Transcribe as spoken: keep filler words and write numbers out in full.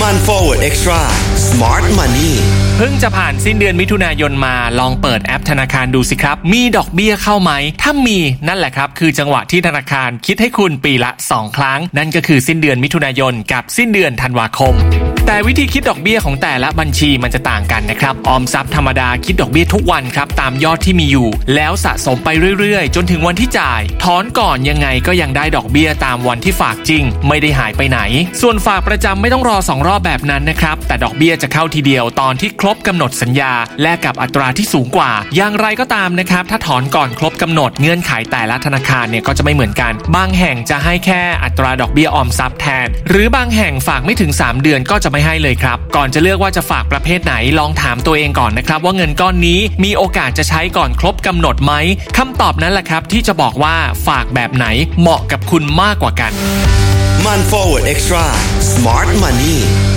มัน Forward Extra Smart Money เพิ่งจะผ่านสิ้นเดือนมิถุนายนมาลองเปิดแอปธนาคารดูสิครับมีดอกเบี้ยเข้าไหมถ้ามีนั่นแหละครับคือจังหวะที่ธนาคารคิดให้คุณปีละสองครั้งนั่นก็คือสิ้นเดือนมิถุนายนกับสิ้นเดือนธันวาคมแต่วิธีคิดดอกเบี้ยของแต่ละบัญชีมันจะต่างกันนะครับออมทรัพย์ธรรมดาคิดดอกเบี้ยทุกวันครับตามยอดที่มีอยู่แล้วสะสมไปเรื่อยๆจนถึงวันที่จ่ายถอนก่อนยังไงก็ยังได้ดอกเบี้ยตามวันที่ฝากจริงไม่ได้หายไปไหนส่วนฝากประจำไม่ต้องรอสองรอบแบบนั้นนะครับแต่ดอกเบี้ยจะเข้าทีเดียวตอนที่ครบกำหนดสัญญาแลกกับอัตราที่สูงกว่าอย่างไรก็ตามนะครับถ้าถอนก่อนครบกำหนดเงื่อนไขแต่ละธนาคารเนี่ยก็จะไม่เหมือนกันบางแห่งจะให้แค่อัตราดอกเบี้ยออมทรัพย์แทนหรือบางแห่งฝากไม่ถึงสามเดือนก็จะไม่ให้เลยครับก่อนจะเลือกว่าจะฝากประเภทไหนลองถามตัวเองก่อนนะครับว่าเงินก้อนนี้มีโอกาสจะใช้ก่อนครบกำหนดไหมคำตอบนั้นแหละครับที่จะบอกว่าฝากแบบไหนเหมาะกับคุณมากกว่ากันมัน Forward Extra Smart Money